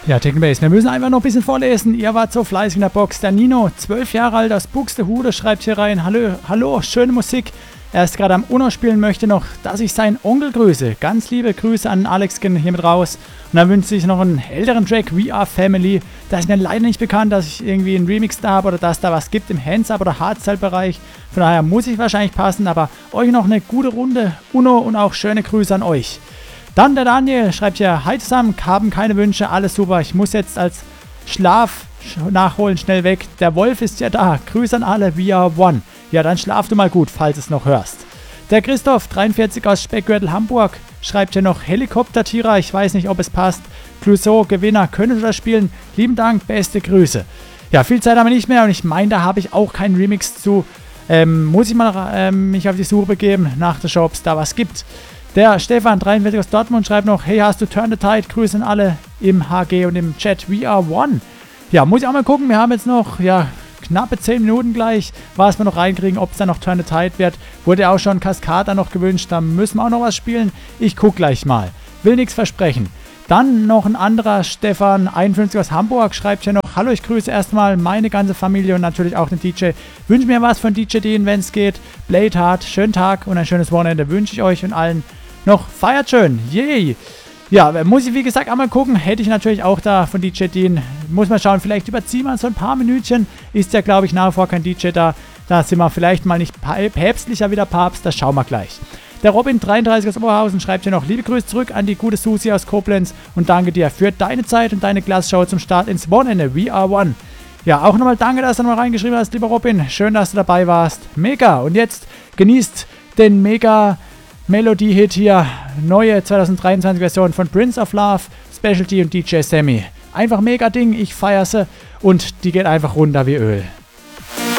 Ja, Technobase, wir müssen einfach noch ein bisschen vorlesen. Ihr wart so fleißig in der Box. Der Nino, 12 Jahre alt aus Buxtehude, schreibt hier rein. Hallo, schöne Musik. Er ist gerade am Uno spielen, möchte noch, dass ich seinen Onkel grüße. Ganz liebe Grüße an Alex, gehen hier mit raus. Und dann wünscht sich noch einen älteren Track, We Are Family. Da ist mir leider nicht bekannt, dass ich irgendwie einen Remix da habe oder dass da was gibt im Hands-Up- oder Hardstyle-Bereich. Von daher muss ich wahrscheinlich passen, aber euch noch eine gute Runde Uno und auch schöne Grüße an euch. Dann der Daniel schreibt hier, hi zusammen, haben keine Wünsche, alles super. Ich muss jetzt als Schlaf nachholen, schnell weg. Der Wolf ist ja da. Grüße an alle, we are one. Ja, dann schlaf du mal gut, falls es noch hörst. Der Christoph, 43 aus Speckgürtel, Hamburg, schreibt hier noch Helikopter-Tierer. Ich weiß nicht, ob es passt. Clouseau, Gewinner, können wir das spielen? Lieben Dank, beste Grüße. Ja, viel Zeit haben wir nicht mehr und ich meine, da habe ich auch keinen Remix zu. Muss ich mal mich auf die Suche begeben nach der Show, ob es da was gibt. Der Stefan, 43 aus Dortmund, schreibt noch, hey, hast du Turn the Tide? Grüße an alle im HG und im Chat. We are one. Ja, muss ich auch mal gucken. Wir haben jetzt noch, knappe 10 Minuten gleich, was wir noch reinkriegen, ob es dann noch Turn the Tide wird. Wurde auch schon Cascada noch gewünscht, da müssen wir auch noch was spielen. Ich guck gleich mal. Will nichts versprechen. Dann noch ein anderer Stefan, 51 aus Hamburg, schreibt hier noch, hallo, ich grüße erstmal meine ganze Familie und natürlich auch den DJ. Wünsche mir was von DJ Dean, wenn es geht. Blade hard, schönen Tag und ein schönes Wochenende wünsche ich euch und allen noch. Feiert schön, yay! Ja, muss ich wie gesagt einmal gucken, hätte ich natürlich auch da von DJ Dean. Muss man schauen, vielleicht überziehen wir so ein paar Minütchen. Ist ja, glaube ich, nach wie vor kein DJ da. Da sind wir vielleicht mal nicht päpstlicher wie der Papst, das schauen wir gleich. Der Robin, 33 aus Oberhausen, schreibt hier noch, liebe Grüße zurück an die gute Susi aus Koblenz und danke dir für deine Zeit und deine Klassenshow zum Start ins Wochenende. We are one. Ja, auch nochmal danke, dass du nochmal reingeschrieben hast, lieber Robin. Schön, dass du dabei warst. Mega. Und jetzt genießt den mega Melodie-Hit hier. Neue 2023-Version von Prince of Love, Specialty und DJ Sammy. Einfach mega Ding, ich feiere sie und die geht einfach runter wie Öl.